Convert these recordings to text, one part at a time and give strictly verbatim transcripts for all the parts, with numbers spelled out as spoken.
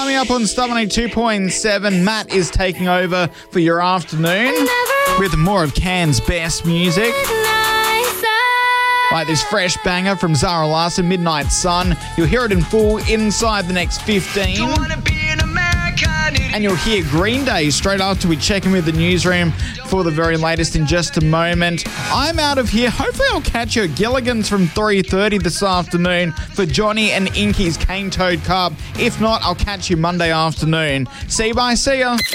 Coming up on Star one oh two point seven, Matt is taking over for your afternoon with more of Cairns' best music. Like this fresh banger from Zara Larsson, Midnight Sun. You'll hear it in full inside the next fifteen. And you'll hear Green Day straight after we check in with the newsroom for the very latest in just a moment. I'm out of here. Hopefully I'll catch you at Gilligan's from three thirty this afternoon for Johnny and Inky's Cane Toad Cup. If not, I'll catch you Monday afternoon. See you, bye, see ya.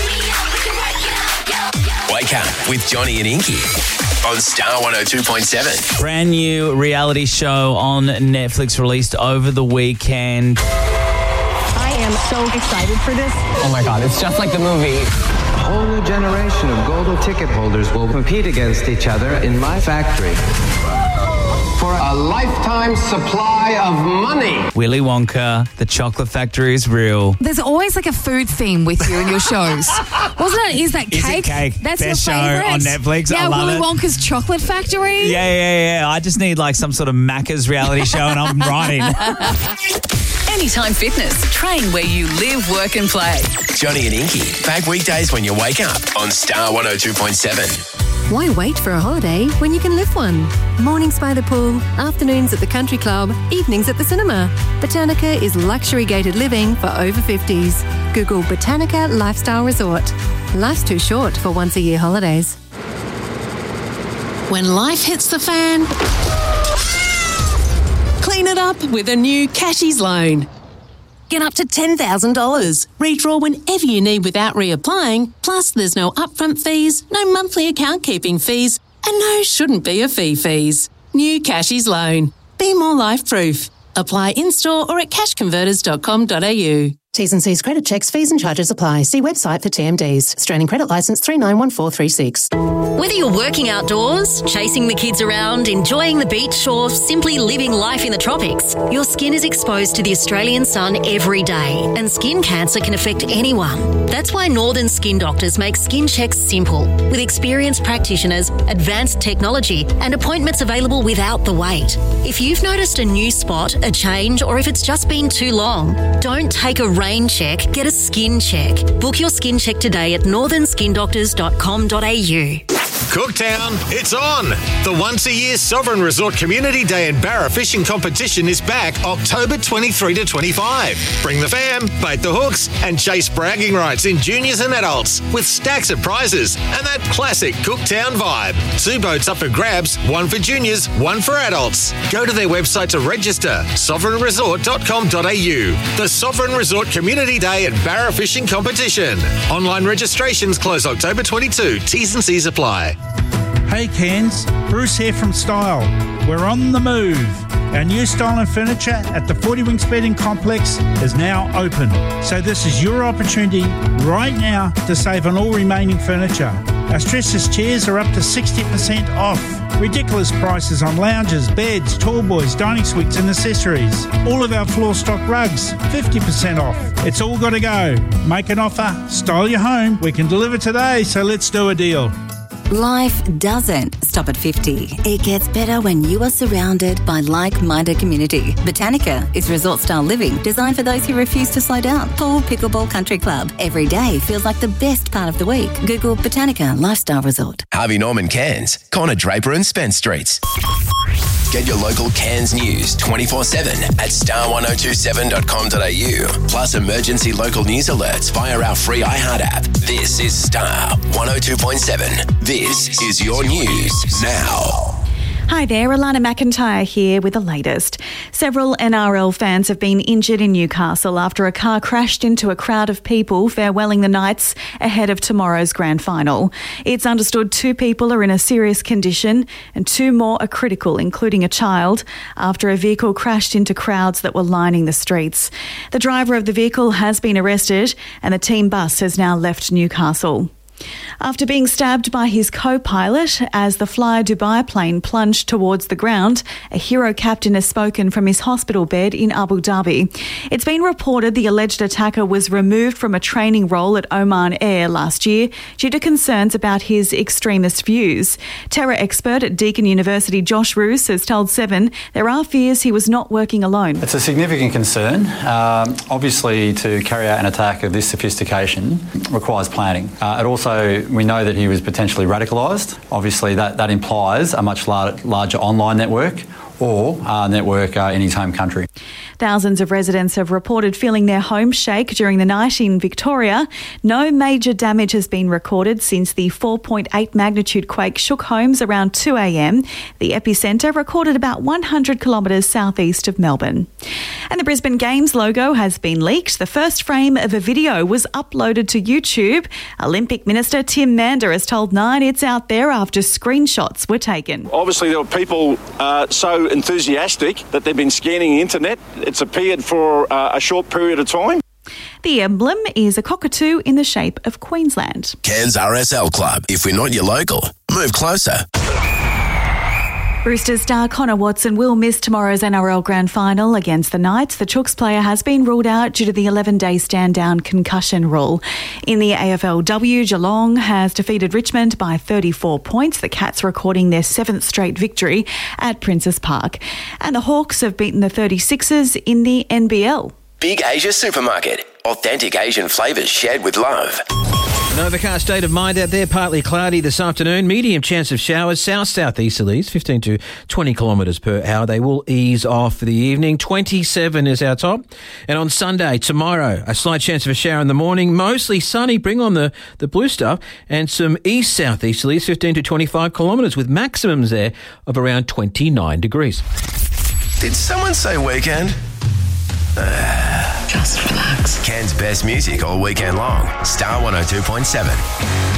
Wake up with Johnny and Inky on Star one oh two point seven. Brand new reality show on Netflix released over the weekend. I am so excited for this. Oh my God, it's just like the movie. A whole new generation of golden ticket holders will compete against each other in my factory for a lifetime supply of money. Willy Wonka, the chocolate factory is real. There's always like a food theme with you in your shows. Wasn't it? Is that cake? Is it cake? That's Best your favourite? show on Netflix. Yeah, I love Willy it. Wonka's Chocolate Factory. Yeah, yeah, yeah. I just need like some sort of Macca's reality show and I'm writing. Anytime Fitness. Train where you live, work and play. Johnny and Inky, back weekdays when you wake up on Star one oh two point seven. Why wait for a holiday when you can live one? Mornings by the pool, afternoons at the country club, evenings at the cinema. Botanica is luxury gated living for over fifties. Google Botanica Lifestyle Resort. Life's too short for once a year holidays. When life hits the fan, clean it up with a new Cashies loan. Get up to ten thousand dollars. Redraw whenever you need without reapplying. Plus, there's no upfront fees, no monthly account keeping fees, and no shouldn't be a fee fees. New Cashies loan. Be more life-proof. Apply in-store or at cash converters dot com dot a u. T's and C's credit checks, fees and charges apply. See website for T M Ds. Australian Credit Licence three nine one four three six. Whether you're working outdoors, chasing the kids around, enjoying the beach or simply living life in the tropics, your skin is exposed to the Australian sun every day and skin cancer can affect anyone. That's why Northern Skin Doctors make skin checks simple with experienced practitioners, advanced technology and appointments available without the wait. If you've noticed a new spot, a change or if it's just been too long, don't take a rain check, get a skin check. Book your skin check today at northern skin doctors dot com dot a u. Cooktown, it's on! The once-a-year Sovereign Resort Community Day and Barra Fishing Competition is back October twenty-third to twenty-fifth. Bring the fam, bait the hooks, and chase bragging rights in juniors and adults with stacks of prizes and that classic Cooktown vibe. Two boats up for grabs, one for juniors, one for adults. Go to their website to register, sovereign resort dot com dot a u. The Sovereign Resort Community Day and Barra Fishing Competition. Online registrations close October twenty-second. T's and C's apply. Hey Cairns, Bruce here from Style. We're on the move. Our new Style and Furniture at the forty Winks Bedding Complex is now open. So this is your opportunity right now to save on all remaining furniture. Our stressless chairs are up to sixty percent off. Ridiculous prices on lounges, beds, tall boys, dining suites and accessories. All of our floor stock rugs, fifty percent off. It's all got to go. Make an offer, style your home. We can deliver today, so let's do a deal. Life doesn't stop at fifty. It gets better when you are surrounded by like-minded community. Botanica is resort-style living designed for those who refuse to slow down. Pool, pickleball, country club. Every day feels like the best part of the week. Google Botanica Lifestyle Resort. Harvey Norman Cairns, Corner Draper and Spence Streets. Get your local Cairns news twenty-four seven at star one oh two seven dot com dot a u. Plus emergency local news alerts via our free iHeart app. This is Star one oh two point seven. This is your news now. Hi there, Alana McIntyre here with the latest. Several N R L fans have been injured in Newcastle after a car crashed into a crowd of people farewelling the Knights ahead of tomorrow's grand final. It's understood two people are in a serious condition and two more are critical, including a child, after a vehicle crashed into crowds that were lining the streets. The driver of the vehicle has been arrested and the team bus has now left Newcastle. After being stabbed by his co-pilot as the Fly Dubai plane plunged towards the ground, a hero captain has spoken from his hospital bed in Abu Dhabi. It's been reported the alleged attacker was removed from a training role at Oman Air last year due to concerns about his extremist views. Terror expert at Deakin University Josh Roos has told Seven there are fears he was not working alone. It's a significant concern. Um, obviously, to carry out an attack of this sophistication requires planning. Uh, it also We know that he was potentially radicalised. Obviously, that, that implies a much lar- larger online network or a network uh, in his home country. Thousands of residents have reported feeling their homes shake during the night in Victoria. No major damage has been recorded since the four point eight magnitude quake shook homes around two a.m. The epicentre recorded about one hundred kilometres southeast of Melbourne. And the Brisbane Games logo has been leaked. The first frame of a video was uploaded to YouTube. Olympic Minister Tim Mander has told Nine it's out there after screenshots were taken. Obviously, there were people uh, so enthusiastic that they've been scanning the internet. It's appeared for uh, a short period of time. The emblem is a cockatoo in the shape of Queensland. Cairns R S L Club. If we're not your local, move closer. Roosters star Connor Watson will miss tomorrow's N R L Grand Final against the Knights. The Chooks player has been ruled out due to the eleven-day stand-down concussion rule. In the A F L W, Geelong has defeated Richmond by thirty-four points. The Cats recording their seventh straight victory at Princes Park. And the Hawks have beaten the thirty-sixers in the N B L. Big Asia Supermarket. Authentic Asian flavours shared with love. An overcast state of mind out there, partly cloudy this afternoon, medium chance of showers, south-southeasterlies, fifteen to twenty kilometres per hour. They will ease off for the evening. twenty-seven is our top. And on Sunday, tomorrow, a slight chance of a shower in the morning, mostly sunny, bring on the, the blue stuff, and some east-southeasterlies, fifteen to twenty-five kilometres, with maximums there of around twenty-nine degrees. Did someone say weekend? Uh, Just relax. Cairns' best music all weekend long. Star one oh two point seven.